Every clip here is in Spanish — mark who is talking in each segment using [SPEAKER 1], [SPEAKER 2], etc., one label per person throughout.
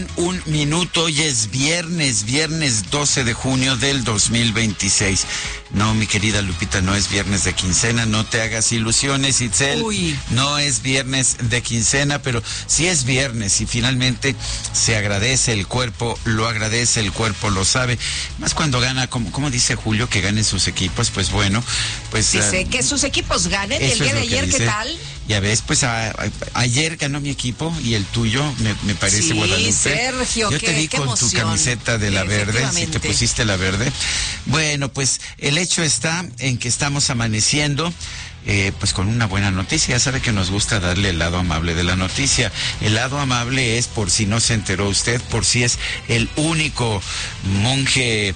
[SPEAKER 1] Un minuto, hoy es viernes 12 de junio del 2026. No, mi querida Lupita, no es viernes de quincena, no te hagas ilusiones, Itzel.
[SPEAKER 2] Uy.
[SPEAKER 1] No es viernes de quincena, pero sí es viernes y finalmente se agradece, el cuerpo lo agradece, el cuerpo lo sabe. Más cuando gana, como dice Julio, que ganen sus equipos, pues bueno, pues...
[SPEAKER 2] Dice que sus equipos ganen. El día de ayer, ¿qué tal?
[SPEAKER 1] Ya ves, pues ayer ganó mi equipo y el tuyo, me parece,
[SPEAKER 2] sí,
[SPEAKER 1] Guadalupe.
[SPEAKER 2] Sergio,
[SPEAKER 1] yo te vi con tu camiseta de la verde, si te pusiste la verde. Bueno, pues el hecho está en que estamos amaneciendo pues con una buena noticia. Ya sabe que nos gusta darle el lado amable de la noticia. El lado amable es, por si no se enteró usted, por si es el único monje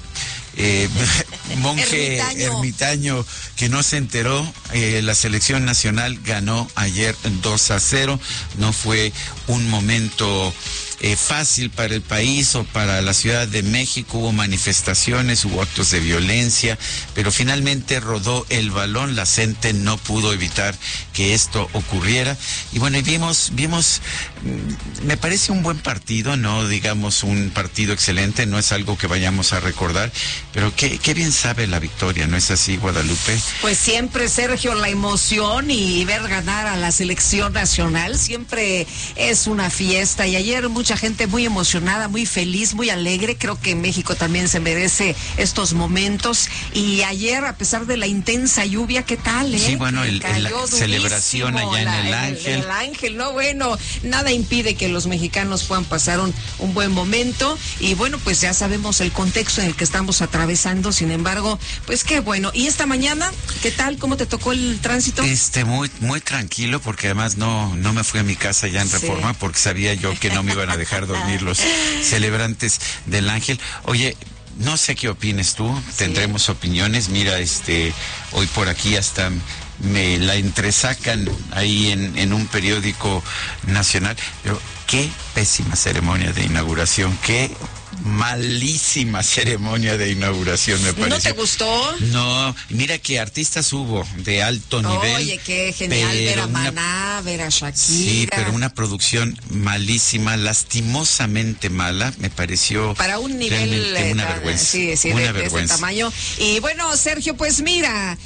[SPEAKER 1] ermitaño que no se enteró, la selección nacional ganó ayer 2-0. No fue un momento fácil para el país o para la Ciudad de México. Hubo manifestaciones, hubo actos de violencia, pero finalmente rodó el balón. La gente no pudo evitar que esto ocurriera. Y bueno, y vimos, me parece un buen partido, no digamos un partido excelente, no es algo que vayamos a recordar, pero qué bien sabe la victoria, ¿no es así, Guadalupe?
[SPEAKER 2] Pues siempre, Sergio, la emoción y ver ganar a la selección nacional siempre es una fiesta. Y ayer mucha gente muy emocionada, muy feliz, muy alegre. Creo que México también se merece estos momentos. Y ayer, a pesar de la intensa lluvia, ¿qué tal?
[SPEAKER 1] Sí, bueno, la celebración allá en el Ángel.
[SPEAKER 2] El Ángel, no, bueno, nada impide que los mexicanos puedan pasar un buen momento. Y bueno, pues ya sabemos el contexto en el que estamos atravesando. Sin embargo, pues qué bueno. ¿Y esta mañana, qué tal? ¿Cómo te tocó el tránsito?
[SPEAKER 1] Muy tranquilo, porque además no me fui a mi casa ya en Reforma, porque sabía yo que no me iban a dejar dormir los celebrantes del Ángel. Oye, no sé qué opines tú, tendremos opiniones. Mira, hoy por aquí hasta me la entresacan ahí en un periódico nacional, pero qué pésima ceremonia de inauguración, qué malísima ceremonia de inauguración, me parece.
[SPEAKER 2] ¿No te gustó?
[SPEAKER 1] No, mira que artistas hubo de alto nivel.
[SPEAKER 2] Oye, qué genial ver a Maná, ver a Shakira.
[SPEAKER 1] Sí, pero una producción malísima, lastimosamente mala, me pareció.
[SPEAKER 2] Para un nivel
[SPEAKER 1] una vergüenza.
[SPEAKER 2] Sí,
[SPEAKER 1] una
[SPEAKER 2] de
[SPEAKER 1] vergüenza.
[SPEAKER 2] ese tamaño. Y bueno, Sergio, pues mira,